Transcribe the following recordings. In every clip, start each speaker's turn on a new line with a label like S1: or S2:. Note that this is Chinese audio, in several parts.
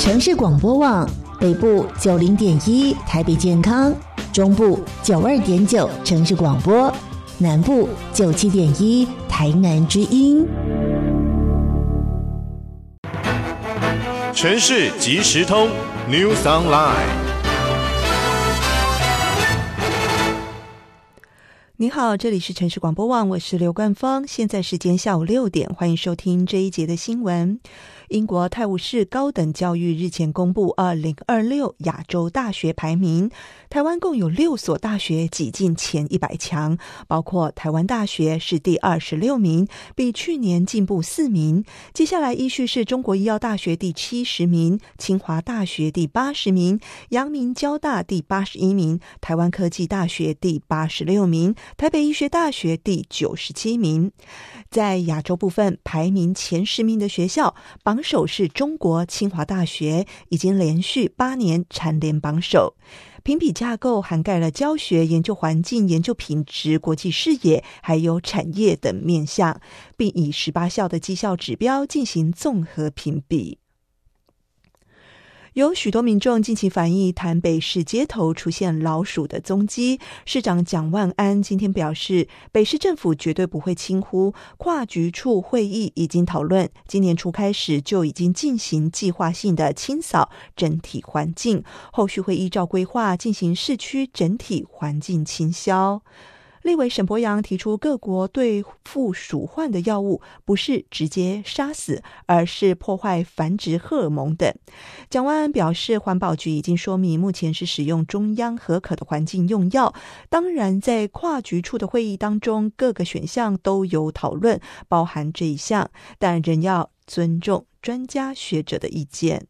S1: 城市广播网北部90.1台北健康，中部92.9城市广播，南部97.1台南之音。
S2: 城市即时通 News Online。
S3: 您好，这里是城市广播网，我是刘冠芳，现在时间下午6点，欢迎收听这一节的新闻。英国泰晤士高等教育日前公布2026亚洲大学排名，台湾共有6所大学挤进前100强，包括台湾大学是第26名，比去年进步4名。接下来依序是中国医药大学第70名，清华大学第80名，阳明交大第81名，台湾科技大学第86名，台北医学大学第97名。在亚洲部分，排名前10名的学校，榜首是中国清华大学，已经连续8年蝉联榜首。评比架构涵盖了教学、研究环境、研究品质、国际视野，还有产业等面向，并以18校的绩效指标进行综合评比。有许多民众近期反映台北市街头出现老鼠的踪迹，市长蒋万安今天表示，北市政府绝对不会轻忽，跨局处会议已经讨论，今年初开始就已经进行计划性的清扫整体环境，后续会依照规划进行市区整体环境清消。立委沈伯洋提出，各国对付鼠患的药物不是直接杀死，而是破坏繁殖荷尔蒙等。蒋万安表示，环保局已经说明目前是使用中央核可的环境用药，当然在跨局处的会议当中，各个选项都有讨论，包含这一项，但仍要尊重专家学者的意见。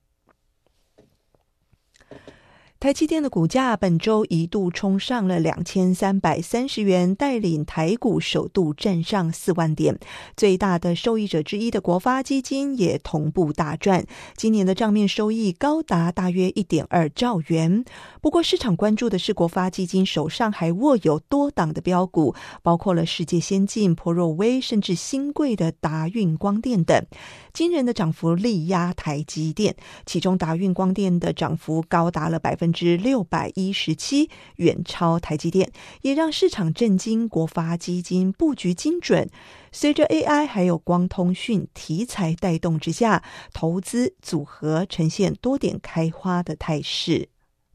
S3: 台积电的股价本周一度冲上了2330元，带领台股首度站上4万点。最大的受益者之一的国发基金也同步大赚，今年的账面收益高达大约 1.2 兆元。不过市场关注的是国发基金手上还握有多档的标股，包括了世界先进、波若威，甚至新贵的达运光电等，惊人的涨幅力压台积电，其中达运光电的涨幅高达了617%，远超台积电，也让市场震惊。国发基金布局精准，随着 AI 还有光通讯题材带动之下，投资组合呈现多点开花的态势。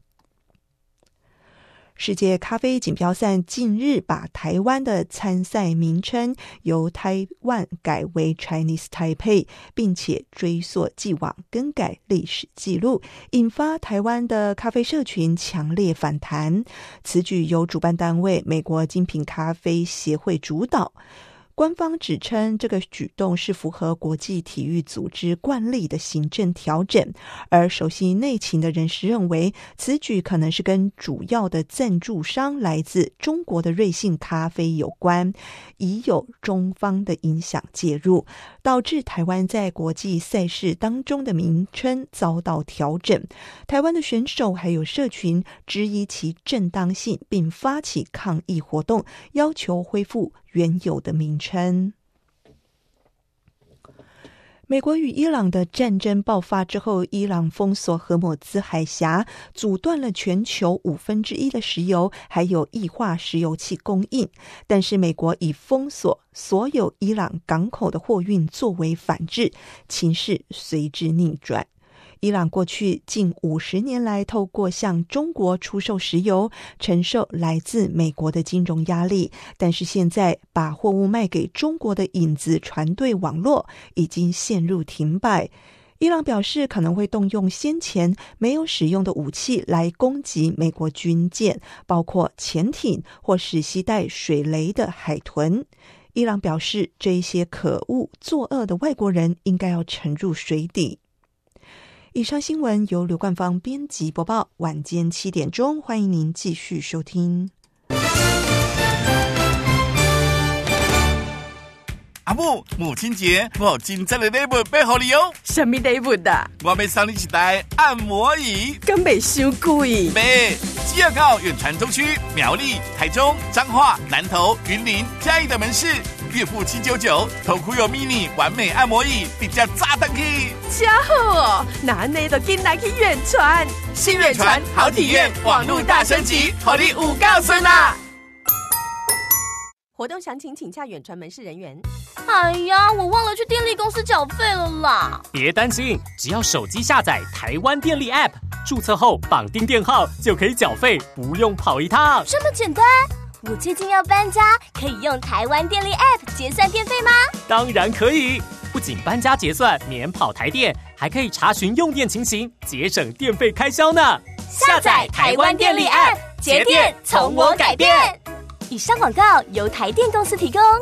S3: 世界咖啡锦标赛近日把台湾的参赛名称由台湾改为 Chinese Taipei， 并且追溯既往更改历史记录，引发台湾的咖啡社群强烈反弹。此举由主办单位美国精品咖啡协会主导，官方指称这个举动是符合国际体育组织惯例的行政调整，而熟悉内情的人士认为，此举可能是跟主要的赞助商来自中国的瑞幸咖啡有关，已有中方的影响介入，导致台湾在国际赛事当中的名称遭到调整。台湾的选手还有社群质疑其正当性，并发起抗议活动，要求恢复原有的名称。美国与伊朗的战争爆发之后，伊朗封锁荷姆兹海峡，阻断了全球1/5的石油还有液化石油气供应，但是美国以封锁所有伊朗港口的货运作为反制，情势随之逆转。伊朗过去近50年来透过向中国出售石油，承受来自美国的金融压力，但是现在把货物卖给中国的影子船队网络已经陷入停摆。伊朗表示可能会动用先前没有使用的武器来攻击美国军舰，包括潜艇或是携带水雷的海豚。伊朗表示，这一些可恶作恶的外国人应该要沉入水底。以上新闻由刘冠芳编辑播报，晚间7点钟，欢迎您继续收听。
S4: 阿母，母亲节我有真正的礼物要给你哦。
S5: 什么礼物啊？
S4: 我要送你一台按摩椅，
S5: 敢袂伤贵？
S4: 袂，只要到远传中区、苗栗、台中、彰化、南投、云林、嘉义的门市， 月付799，头箍有 mini 完美按摩椅，比较炸弹去。
S5: 加好哦，那你就紧来去远传，
S4: 新远传好体验，网络大升级，好你有够顺啦！
S5: 活动详情请洽远传门市人员。
S6: 哎呀，我忘了去电力公司缴费了啦！
S7: 别担心，只要手机下载台湾电力 App， 注册后绑定电号就可以缴费，不用跑一趟。
S6: 这么简单？我最近要搬家，可以用台湾电力 App 结算电费吗？
S7: 当然可以，不仅搬家结算免跑台电，还可以查询用电情形，节省电费开销呢。
S6: 下载台湾电力 App， 节电从我改变。以上广告由台电公司提供。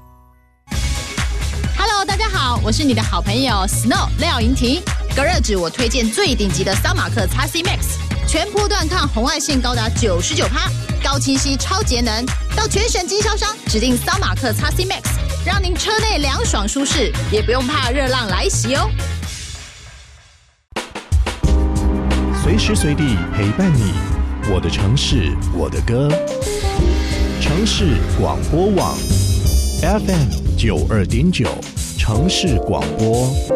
S8: Hello， 大家好，我是你的好朋友 Snow 廖莹婷。隔热纸我推荐最顶级的桑马克 XC Max， 全波段抗红外线高达 99%， 高清晰超节能。到全省经销商指定桑马克 XC Max， 让您车内凉爽舒适，也不用怕热浪来袭哦。
S2: 随时随地陪伴你，我的城市，我的歌。城市广播网 FM 92.9，城市广播。